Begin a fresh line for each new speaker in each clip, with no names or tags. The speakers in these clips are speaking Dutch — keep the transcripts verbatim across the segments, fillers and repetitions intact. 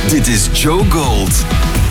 Dit is Joe Gold.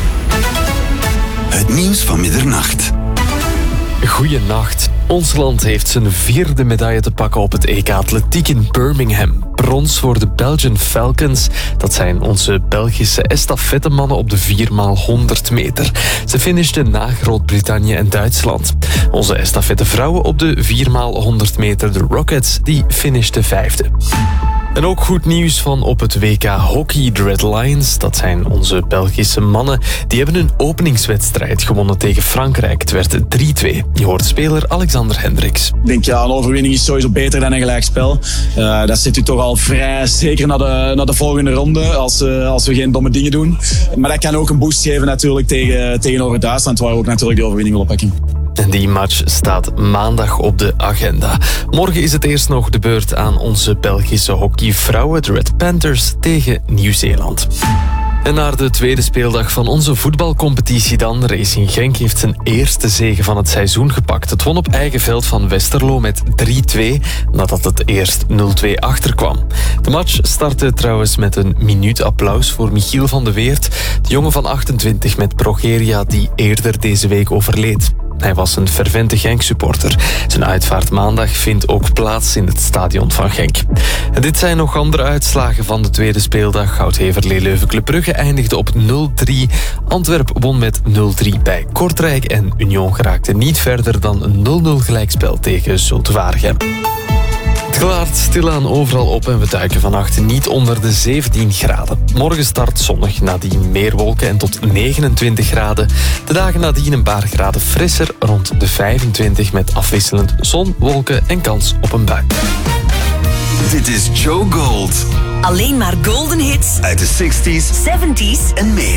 Het nieuws van middernacht.
Goeienacht. Ons land heeft zijn vierde medaille te pakken op het E K Atletiek in Birmingham. Brons voor de Belgian Falcons. Dat zijn onze Belgische estafettemannen op de vier maal honderd meter. Ze finishten na Groot-Brittannië en Duitsland. Onze estafettevrouwen op de vier maal honderd meter, de Rockets, die finishten vijfde. En ook goed nieuws van op het W K Hockey. De Red Lions, dat zijn onze Belgische mannen, die hebben hun openingswedstrijd gewonnen tegen Frankrijk. Het werd drie twee. Je hoort speler Alexander Hendricks.
Ik denk, ja, een overwinning is sowieso beter dan een gelijkspel. Uh, dat zit u toch al vrij zeker naar de, naar de volgende ronde, als, uh, als we geen domme dingen doen. Maar dat kan ook een boost geven natuurlijk tegen, tegenover Duitsland, waar we ook natuurlijk die overwinning willen pakken.
En die match staat maandag op de agenda. Morgen is het eerst nog de beurt aan onze Belgische hockeyvrouwen, de Red Panthers, tegen Nieuw-Zeeland. En naar de tweede speeldag van onze voetbalcompetitie dan. Racing Genk heeft zijn eerste zege van het seizoen gepakt. Het won op eigen veld van Westerlo met drie twee, nadat het eerst nul twee achterkwam. De match startte trouwens met een minuut applaus voor Michiel van de Weert, de jongen van achtentwintig met progeria die eerder deze week overleed. Hij was een fervente Genk-supporter. Zijn uitvaart maandag vindt ook plaats in het stadion van Genk. En dit zijn nog andere uitslagen van de tweede speeldag. Goudheverlee Leuven Club Brugge eindigde op nul drie. Antwerp won met nul drie bij Kortrijk. En Union geraakte niet verder dan een nul nul gelijkspel tegen Zulte Waregem. Het klaart stilaan overal op en we duiken vannacht niet onder de zeventien graden. Morgen start zonnig, nadien meer wolken en tot negenentwintig graden. De dagen nadien een paar graden frisser, rond de vijfentwintig met afwisselend zon, wolken en kans op een bui.
Dit is Joe Gold.
Alleen maar golden hits
Uit de zestig's
zeventig's
en meer.